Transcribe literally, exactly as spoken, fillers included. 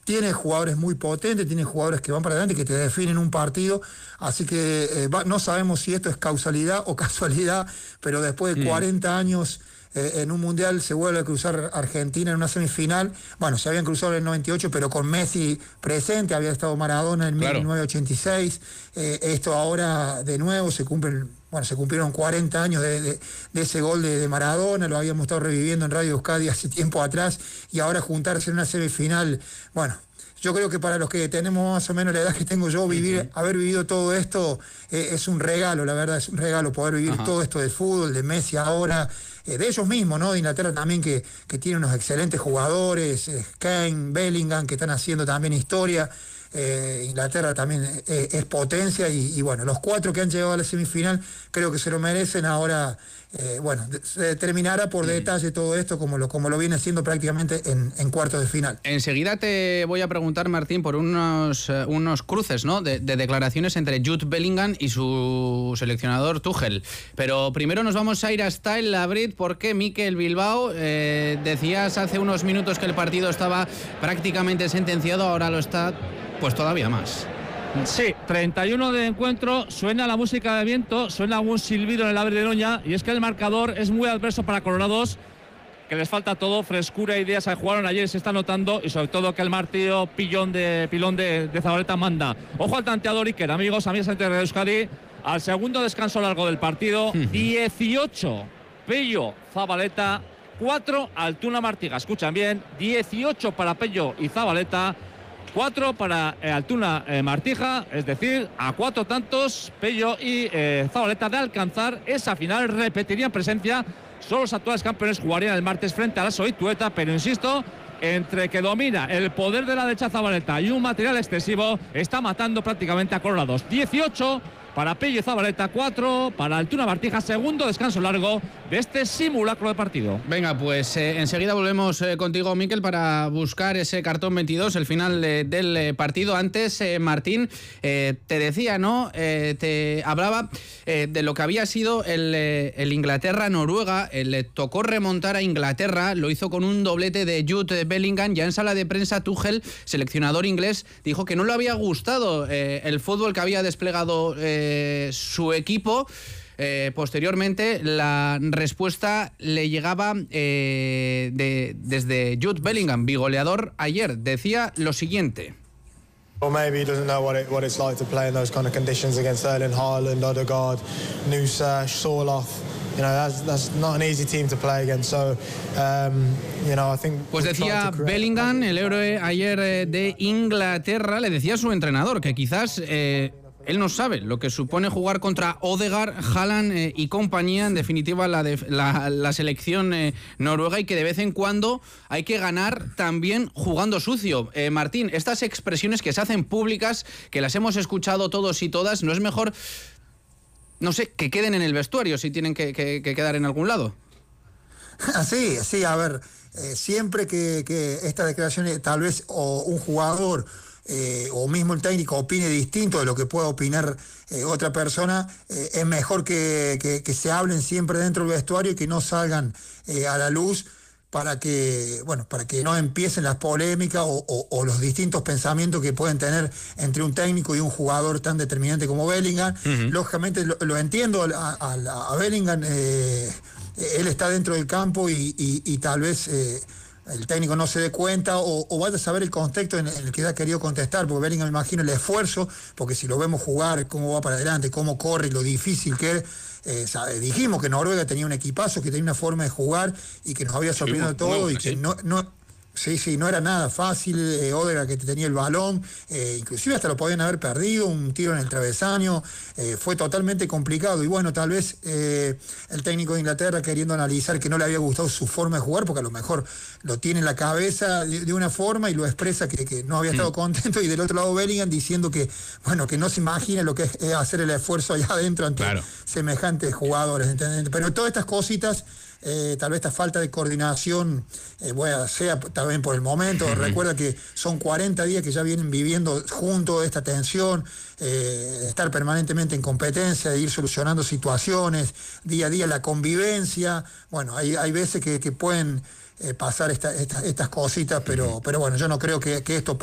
tiene jugadores muy potentes, tiene jugadores que van para adelante, que te definen un partido, así que eh, va, no sabemos si esto es causalidad o casualidad, pero después de cuarenta años eh, en un mundial se vuelve a cruzar Argentina en una semifinal. Bueno, se habían cruzado en el noventa y ocho, pero con Messi presente, había estado Maradona en claro. mil novecientos ochenta y seis, eh, esto ahora de nuevo se cumplen, bueno, se cumplieron cuarenta años de, de, de ese gol de, de Maradona, lo habíamos estado reviviendo en Radio Euskadi hace tiempo atrás, y ahora juntarse en una semifinal, bueno, yo creo que para los que tenemos más o menos la edad que tengo yo, vivir, uh-huh. haber vivido todo esto eh, es un regalo, la verdad, es un regalo poder vivir uh-huh. todo esto del fútbol, de Messi ahora, eh, de ellos mismos, ¿no? De Inglaterra también, que, que tiene unos excelentes jugadores, eh, Kane, Bellingham, que están haciendo también historia. Eh, Inglaterra también eh, es potencia y, y bueno, los cuatro que han llegado a la semifinal creo que se lo merecen. Ahora, eh, bueno, se determinará por detalle todo esto como lo, como lo viene haciendo prácticamente en, en cuartos de final. Enseguida te voy a preguntar, Martín, por unos, uh, unos cruces, ¿no? de, de declaraciones entre Jude Bellingham y su seleccionador Tuchel. Pero primero nos vamos a ir hasta el Labrit, porque Mikel Bilbao, eh, decías hace unos minutos que el partido estaba prácticamente sentenciado, ahora lo está pues todavía más. Sí, treinta y uno de encuentro, suena la música de viento, suena algún silbido en el Labrit de Noña, y es que el marcador es muy adverso para Colorados, que les falta todo, frescura, ideas, se jugaron ayer, se está notando, y sobre todo que el martillo pillón de pilón de, de Zabaleta manda. Ojo al tanteador Iker, amigos, amigas de Radio Euskadi, al segundo descanso largo del partido, dieciocho Pello Zabaleta, cuatro Altuna Martiga, escuchan bien, dieciocho para Pello y Zabaleta, cuatro para eh, Altuna eh, Martija, es decir, a cuatro tantos Pello y eh, Zabaleta de alcanzar esa final. Repetirían presencia, solo los actuales campeones jugarían el martes frente a la Soitueta, pero insisto, entre que domina el poder de la derecha Zabaleta y un material excesivo, está matando prácticamente a Colorados. dieciocho para Pello y Zabaleta, cuatro para Altuna Martija, segundo descanso largo de este simulacro de partido. Venga, pues eh, enseguida volvemos eh, contigo, Mikel, para buscar ese cartón veintidós, el final eh, del eh, partido. Antes, eh, Martín, eh, te decía, ¿no? Eh, te hablaba eh, de lo que había sido el, eh, el Inglaterra-Noruega. Eh, le tocó remontar a Inglaterra, lo hizo con un doblete de Jude Bellingham. Ya en sala de prensa, Tuchel, seleccionador inglés, dijo que no le había gustado eh, el fútbol que había desplegado eh, su equipo. Eh, posteriormente, la respuesta le llegaba eh, de, desde Jude Bellingham, bigoleador ayer. Decía lo siguiente. Or maybe he doesn't know what it what it's like to play in those kind of conditions against Erling Haaland, Odegaard, Nusa, Sorloth. You know, that's that's not an easy team to play against. So, um, you know, I think. Pues decía Bellingham, el héroe ayer eh, de Inglaterra, le decía a su entrenador que quizás eh, él no sabe lo que supone jugar contra Odegaard, Haaland eh, y compañía, en definitiva la, de, la, la selección eh, noruega, y que de vez en cuando hay que ganar también jugando sucio. Eh, Martín, estas expresiones que se hacen públicas, que las hemos escuchado todos y todas, ¿no es mejor, no sé, que queden en el vestuario si tienen que, que, que quedar en algún lado? Sí, sí, a ver, eh, siempre que, que estas declaraciones, tal vez o un jugador Eh, o mismo el técnico opine distinto de lo que pueda opinar eh, otra persona, eh, es mejor que, que, que se hablen siempre dentro del vestuario y que no salgan eh, a la luz para que, bueno, para que no empiecen las polémicas o, o, o los distintos pensamientos que pueden tener entre un técnico y un jugador tan determinante como Bellingham. Uh-huh. Lógicamente lo, lo entiendo a, a, a Bellingham, eh, él está dentro del campo y, y, y tal vez Eh, el técnico no se dé cuenta o, o vaya a saber el contexto en, en el que ha querido contestar, porque Bellingham, me imagino el esfuerzo, porque si lo vemos jugar, cómo va para adelante, cómo corre, lo difícil que es. Eh, sabe, dijimos que Noruega tenía un equipazo, que tenía una forma de jugar y que nos había sorprendido sí, todo, y que sí. no... no Sí, sí, no era nada fácil. eh, Odegaard, que tenía el balón, eh, inclusive hasta lo podían haber perdido, un tiro en el travesaño, eh, fue totalmente complicado. Y bueno, tal vez eh, el técnico de Inglaterra queriendo analizar que no le había gustado su forma de jugar, porque a lo mejor lo tiene en la cabeza de, de una forma y lo expresa que, que no había estado mm. contento, y del otro lado Bellingham diciendo que, bueno, que no se imagina lo que es, es hacer el esfuerzo allá adentro ante claro. semejantes jugadores, ¿entendés? Pero todas estas cositas, Eh, tal vez esta falta de coordinación, eh, bueno, sea también por el momento. Uh-huh. Recuerda que son cuarenta días que ya vienen viviendo juntos esta tensión, eh, estar permanentemente en competencia, de ir solucionando situaciones, día a día la convivencia. Bueno, hay, hay veces que, que pueden eh, pasar esta, esta, estas cositas, pero, uh-huh. pero bueno, yo no creo que, que esto